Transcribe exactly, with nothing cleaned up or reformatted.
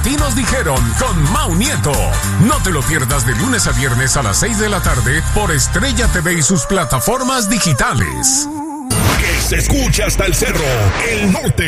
Así nos dijeron con Mau Nieto. No te lo pierdas de lunes a viernes a las seis de la tarde por Estrella T V y sus plataformas digitales. Que se escuche hasta el cerro, el norte.